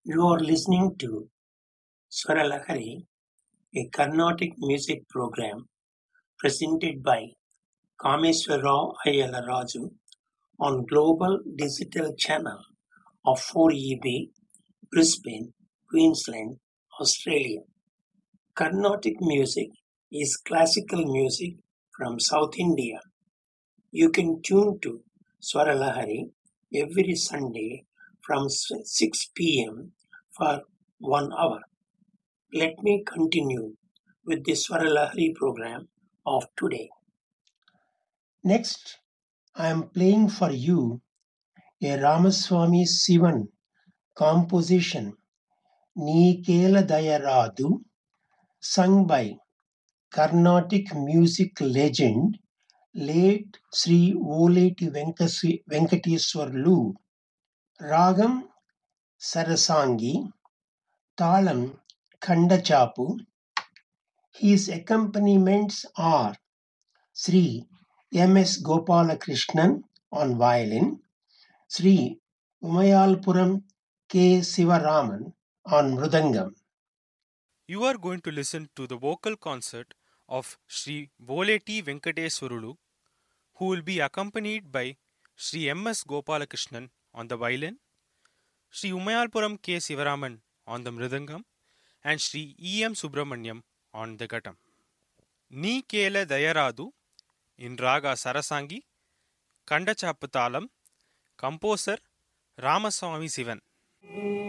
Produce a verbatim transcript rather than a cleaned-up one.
You are listening to Swaralahari, a Carnatic music program presented by Kameswara Ayala Raju on Global Digital Channel of four E B, Brisbane, Queensland, Australia. Carnatic music is classical music from South India. You can tune to Swaralahari every Sunday from six p m for one hour. Let me continue with the Swaralahari program of today. Next, I am playing for you a Ramaswamy Sivan composition, Nee Kela Dayaradu, sung by Carnatic music legend late Sri Voleti Venkateswarlu. Ragam Sarasangi, Talam Kandachapu. His accompaniments are Sri M S Gopalakrishnan on violin, Sri Umayalpuram K. Sivaraman on mridangam. You are going to listen to the vocal concert of Sri Voleti Venkateswarulu, who will be accompanied by Sri M S Gopalakrishnan on the violin, Sri Umayalpuram K. Sivaraman on the mridangam, and Sri E M Subramanyam on the ghatam. Nee Kela Dayaradu in Raga Sarasangi, Kandachapu Talam, composer Ramaswamy Sivan.